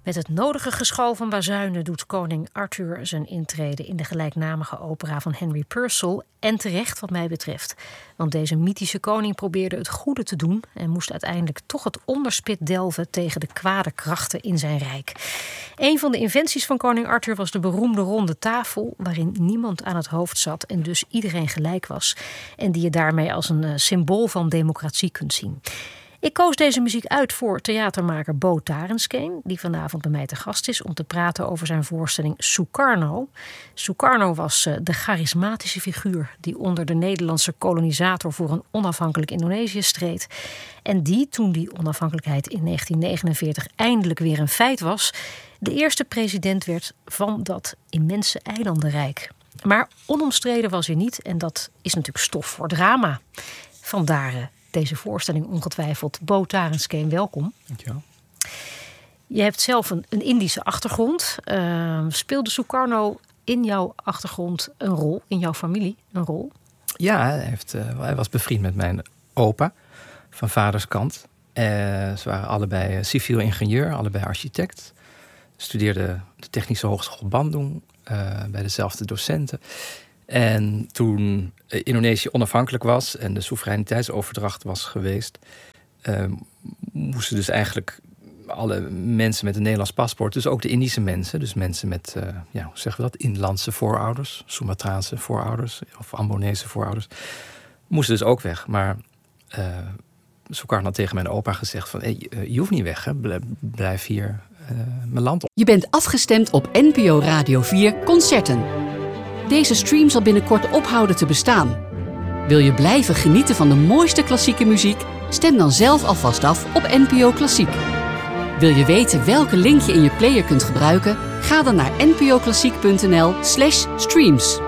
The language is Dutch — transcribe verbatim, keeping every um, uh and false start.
Met het nodige geschal van bazuinen doet koning Arthur zijn intrede in de gelijknamige opera van Henry Purcell. En terecht wat mij betreft. Want deze mythische koning probeerde het goede te doen en moest uiteindelijk toch het onderspit delven tegen de kwade krachten in zijn rijk. Een van de inventies van koning Arthur was de beroemde ronde tafel, waarin niemand aan het hoofd zat en dus iedereen gelijk was. En die je daarmee als een uh, symbool van democratie kunt zien. Ik koos deze muziek uit voor theatermaker Bo Tarenskeen, die vanavond bij mij te gast is om te praten over zijn voorstelling Sukarno. Sukarno was uh, de charismatische figuur die onder de Nederlandse kolonisator voor een onafhankelijk Indonesië streed. En die, toen die onafhankelijkheid in negentien negenenveertig eindelijk weer een feit was, de eerste president werd van dat immense eilandenrijk. Maar onomstreden was hij niet en dat is natuurlijk stof voor drama. Vandaar uh, deze voorstelling ongetwijfeld. Bo Tarenskeen, welkom. Dankjewel. Je hebt zelf een, een Indische achtergrond. Uh, speelde Sukarno in jouw achtergrond een rol, in jouw familie een rol? Ja, hij, heeft, uh, hij was bevriend met mijn opa van vaders kant. Uh, ze waren allebei civiel ingenieur, allebei architect. Studeerden de Technische Hogeschool Bandung uh, bij dezelfde docenten. En toen Indonesië onafhankelijk was en de soevereiniteitsoverdracht was geweest, uh, moesten dus eigenlijk alle mensen met een Nederlands paspoort, dus ook de Indische mensen, dus mensen met, uh, ja, hoe zeggen we dat, inlandse voorouders, Sumatraanse voorouders of Ambonese voorouders, moesten dus ook weg. Maar uh, Sukarno had tegen mijn opa gezegd van, hey, je hoeft niet weg, hè? Blijf hier uh, mijn land op. Je bent afgestemd op N P O Radio vier Concerten. Deze stream zal binnenkort ophouden te bestaan. Wil je blijven genieten van de mooiste klassieke muziek? Stem dan zelf alvast af op N P O Klassiek. Wil je weten welke link je in je player kunt gebruiken? Ga dan naar npoklassiek punt n l slash streams.